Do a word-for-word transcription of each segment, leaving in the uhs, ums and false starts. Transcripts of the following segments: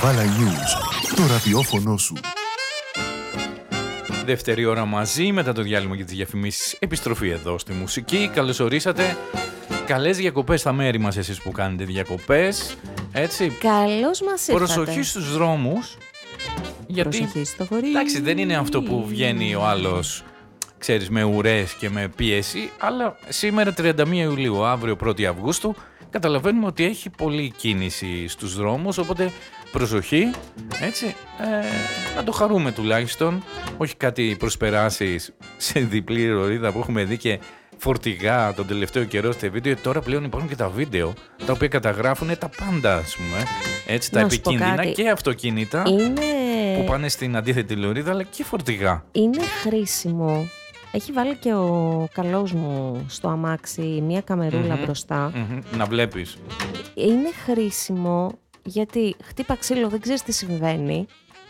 Καβάλα News, το ραδιόφωνο σου. Δεύτερη ώρα μαζί, μετά το διάλειμμα για τις διαφημίσεις. Επιστροφή εδώ στη μουσική. Καλώς ορίσατε. Καλές διακοπές στα μέρη μας, εσείς που κάνετε διακοπές. Έτσι. Καλώς μας ήρθατε. Προσοχή στους δρόμους. Γιατί, προσοχή στο χωρί. εντάξει, δεν είναι αυτό που βγαίνει ο άλλος, ξέρεις, με ουρές και με πίεση, αλλά σήμερα τριάντα μία Ιουλίου, αύριο πρώτη Αυγούστου, καταλαβαίνουμε ότι έχει πολλή κίνηση στους δρόμους, οπότε προσοχή, έτσι, ε, να το χαρούμε τουλάχιστον, όχι κάτι προσπεράσεις σε διπλή λωρίδα που έχουμε δει και φορτηγά τον τελευταίο καιρό στα βίντεο. Τώρα πλέον υπάρχουν και τα βίντεο τα οποία καταγράφουν τα πάντα, ας πούμε, έτσι, τα επικίνδυνα και αυτοκίνητα είναι... που πάνε στην αντίθετη λωρίδα, αλλά και φορτηγά. Είναι χρήσιμο. Έχει βάλει και ο καλός μου στο αμάξι μία καμερούλα mm-hmm, μπροστά. Mm-hmm, να βλέπεις. Είναι χρήσιμο γιατί χτύπα ξύλο, δεν ξέρεις τι συμβαίνει.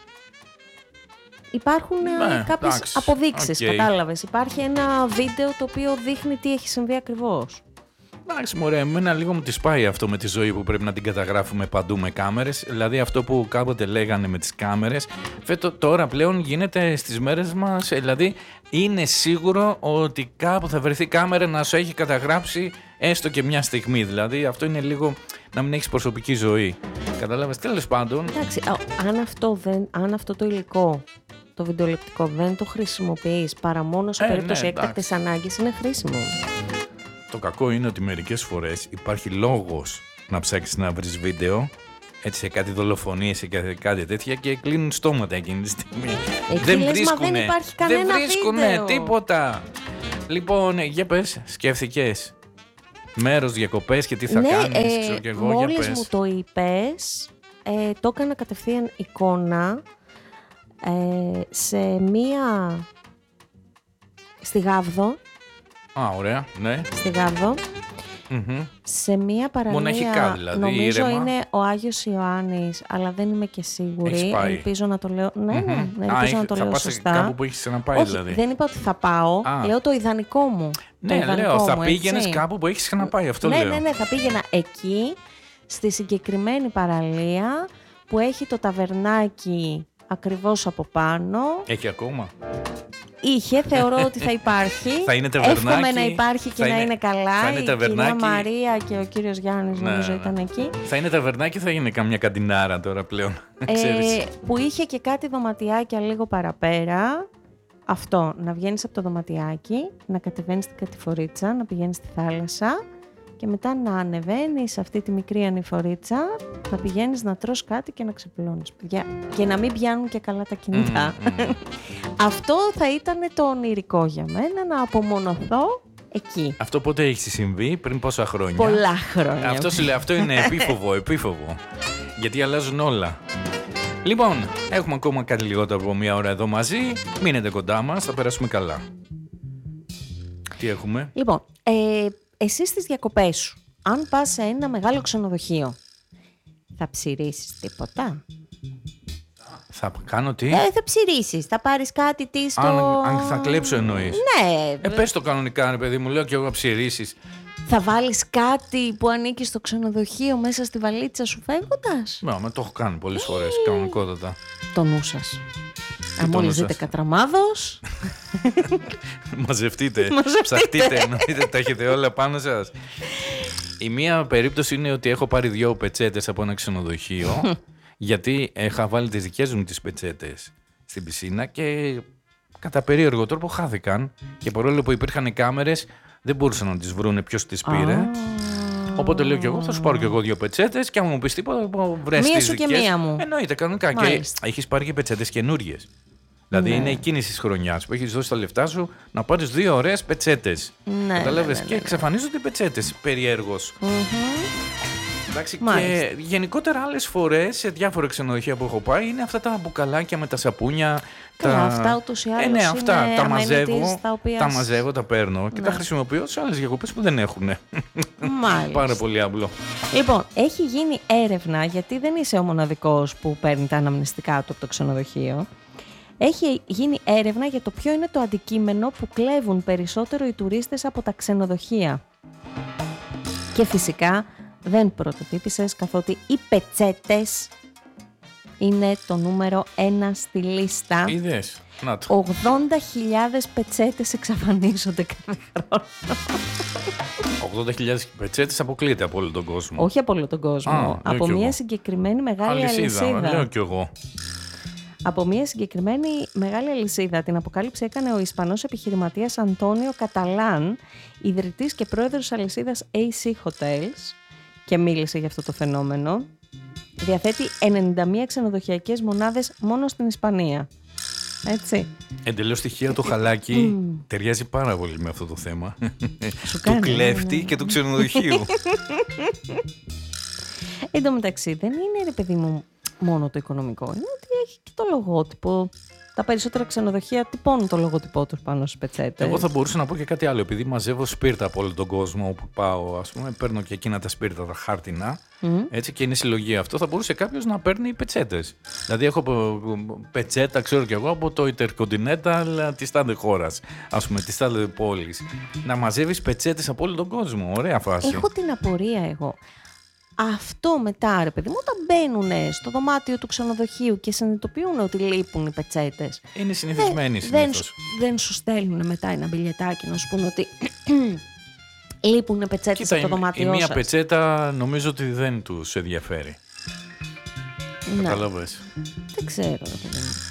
Υπάρχουν ναι, κάποιες εντάξει, αποδείξεις, okay. Κατάλαβες. Υπάρχει ένα βίντεο το οποίο δείχνει τι έχει συμβεί ακριβώς. Εντάξει μωρέ, εμένα λίγο μου τη σπάει αυτό με τη ζωή που πρέπει να την καταγράφουμε παντού με κάμερες. Δηλαδή αυτό που κάποτε λέγανε με τις κάμερες, φέτο, τώρα πλέον γίνεται στις μέρες μας. Δηλαδή είναι σίγουρο ότι κάπου θα βρεθεί κάμερα να σου έχει καταγράψει έστω και μια στιγμή. Δηλαδή αυτό είναι λίγο να μην έχεις προσωπική ζωή. Κατάλαβες, τέλος πάντων. Εντάξει, αν αυτό, δεν, αν αυτό το υλικό, το βιντεολεπτικό δεν το χρησιμοποιείς παρά μόνο σε ε, περίπτωση ναι, έκτακτης ανάγκης, είναι χρήσιμο. Το κακό είναι ότι μερικές φορές υπάρχει λόγος να ψάξεις να βρεις βίντεο, έτσι, σε κάτι δολοφονίες ή κάτι τέτοια και κλείνουν στόματα εκείνη τη στιγμή. Εκεί δεν βρίσκουνε, δεν υπάρχει κανένα δεν βρίσκουνε βίντεο. Τίποτα. Λοιπόν, για πες, σκέφτηκες μέρος, διακοπές και τι θα ναι, κάνεις, ε, ξέρω κι εγώ, μόλις για πες. μου το είπες, ε, το έκανα κατευθείαν εικόνα ε, σε μία, στη Γάβδο. Α, ωραία, ναι. Στη Γάβδο. Mm-hmm. Σε μία παραλία, μοναχικά δηλαδή, νομίζω ήρεμα. Είναι ο Άγιος Ιωάννης, αλλά δεν είμαι και σίγουρη. Ελπίζω να το λέω. Ναι, mm-hmm. ναι, ναι, ελπίζω Α, να το θα λέω πας σωστά. Κάπου που έχεις ξαναπάει, όχι, δηλαδή. δεν είπα ότι θα πάω. Α. Λέω το ιδανικό μου. Ναι, το λέω, θα μου, πήγαινες κάπου που έχεις ξαναπάει. Αυτό ναι, λέω. Ναι, ναι, θα πήγαινα εκεί, στη συγκεκριμένη παραλία που έχει το ταβερνάκι ακριβώς από πάνω. Έχει ακόμα. Είχε, θεωρώ ότι θα υπάρχει. Θα είναι ταβερνάκι. Εύχομαι να υπάρχει και να είναι, είναι καλά. Θα είναι η ταβερνάκι. κυρία Μαρία και ο κύριος Γιάννης ναι, νομίζω ήταν εκεί. Θα είναι ταβερνάκι, θα είναι καμιά καντινάρα τώρα πλέον. Ε, που είχε και κάτι δωματιάκια λίγο παραπέρα. Αυτό, να βγαίνεις από το δωματιάκι, να κατεβαίνεις στην κατηφορίτσα, να πηγαίνεις στη θάλασσα και μετά να ανεβαίνεις σε αυτή τη μικρή ανηφορίτσα, να πηγαίνεις να τρως κάτι και να ξεπλώνεις. Και να μην πιάνουν και καλά τα κινητά. Mm, mm. Αυτό θα ήταν το ονειρικό για μένα, να απομονωθώ εκεί. Αυτό πότε έχει συμβεί, πριν πόσα χρόνια? Πολλά χρόνια. Αυτό, σου λέει, αυτό είναι επίφοβο, επίφοβο. Γιατί αλλάζουν όλα. Λοιπόν, έχουμε ακόμα κάτι λιγότερο από μία ώρα εδώ μαζί. Μείνετε κοντά μας, θα περάσουμε καλά. Τι έχουμε? Λοιπόν, ε, εσύ στις διακοπές σου, αν πας σε ένα μεγάλο ξενοδοχείο, θα ψηρίσεις τίποτα? Θα κάνω τι? Ε, θα ψηρίσεις, θα πάρεις κάτι τι στο... Αν, αν θα κλέψω εννοείς? Ναι. Ε, πες το κανονικά, ρε παιδί μου, λέω και εγώ να ψηρίσεις. Θα βάλεις κάτι που ανήκει στο ξενοδοχείο μέσα στη βαλίτσα σου φεύγοντας? Ναι, με το έχω κάνει πολλές φορές, ε... κανονικότατα. Το νου σας. Αν μόλις δείτε κατραμάδος... Μαζευτείτε, ψαχτείτε, εννοείτε, τα έχετε όλα πάνω σας. Η μία περίπτωση είναι ότι έχω πάρει δυο πετσέτες από ένα ξενοδοχείο, γιατί είχα βάλει τις δικές μου τις πετσέτες στην πισίνα και κατά περίεργο τρόπο χάθηκαν και παρόλο που υπήρχαν κάμερες δεν μπορούσαν να τις βρούνε ποιος τις πήρε. Ah. Οπότε λέω και εγώ θα σου πάρω και εγώ δύο πετσέτες και αν μου πεις τίποτα βρες μία τις σου δικές. Και μία μου. Εννοείται κανονικά. Μάλιστα. Και έχεις πάρει και πετσέτες καινούριες. Δηλαδή ναι. Είναι η κίνηση της χρονιάς που έχεις δώσει τα λεφτά σου να πάρεις δύο ωραίες πετσέτες. Ναι, καταλάβες, ναι, ναι, ναι. Και εξαφανίζονται οι πετσέτες περιέργως. Mm-hmm. Εντάξει, και γενικότερα άλλες φορές σε διάφορα ξενοδοχεία που έχω πάει είναι αυτά τα μπουκαλάκια με τα σαπούνια. Καλά, τα... αυτά ούτως ή άλλως ε, ναι, αυτά είναι τα μαζεύω, τα, οποία... τα μαζεύω, τα παίρνω ναι. Και τα χρησιμοποιώ σε άλλες διακοπές που δεν έχουν. Πάρα πολύ άμπλο. Λοιπόν, έχει γίνει έρευνα, γιατί δεν είσαι ο μοναδικός που παίρνει τα αναμνηστικά του από το ξενοδοχείο. Έχει γίνει έρευνα για το ποιο είναι το αντικείμενο που κλέβουν περισσότερο οι τουρίστες από τα ξενοδοχεία. Και φυσικά δεν πρωτοτύπησες, καθότι οι πετσέτες είναι το νούμερο ένα στη λίστα. Είδες. Να το. ογδόντα χιλιάδες πετσέτες εξαφανίζονται κάθε χρόνο. ογδόντα χιλιάδες πετσέτες αποκλείεται από όλο τον κόσμο. Όχι από όλο τον κόσμο. Α, από μια εγώ. συγκεκριμένη μεγάλη αλυσίδα. αλυσίδα. Λέω κι εγώ. Από μια συγκεκριμένη μεγάλη αλυσίδα. Την αποκάλυψη έκανε ο Ισπανός επιχειρηματίας Αντώνιο Καταλάν, ιδρυτής και πρόεδρος αλυσίδας έι σι Hotels, και μίλησε για αυτό το φαινόμενο. Διαθέτει ενενήντα μία ξενοδοχειακές μονάδες μόνο στην Ισπανία. Έτσι. Εντελώς στοιχεία το χαλάκι ταιριάζει πάρα πολύ με αυτό το θέμα. Του κλέφτη και του ξενοδοχείου. Εν τω μεταξύ δεν είναι, ρε παιδί μου, μόνο το οικονομικό. Είναι ότι έχει και το λογότυπο. Τα περισσότερα ξενοδοχεία τυπώνουν το λογότυπό τους πάνω στις πετσέτες. Εγώ θα μπορούσα να πω και κάτι άλλο. Επειδή μαζεύω σπίρτα από όλο τον κόσμο όπου πάω, ας πούμε, παίρνω και εκείνα τα σπίρτα, τα χάρτινα, mm. έτσι, και είναι συλλογή αυτό, θα μπορούσε κάποιος να παίρνει πετσέτες. Δηλαδή, έχω πετσέτα, ξέρω κι εγώ, από το Intercontinental της τάδε χώρας, ας πούμε, της τάδε πόλης. Να μαζεύεις πετσέτες από όλο τον κόσμο. Ωραία φάση. Έχω την απορία εγώ. Αυτό μετά, ρε παιδί μου, όταν μπαίνουν στο δωμάτιο του ξενοδοχείου και συνειδητοποιούν ότι λείπουν οι πετσέτες. Είναι συνηθισμένοι δεν, συνήθως. Δεν, δεν σου στέλνουν μετά ένα μπιλιετάκι να σου πούν ότι λείπουν πετσέτες. Κοίτα, από το δωμάτιό η μία σας. πετσέτα νομίζω ότι δεν τους ενδιαφέρει. Να. Καταλαβες. Δεν ξέρω, ρε παιδί μου.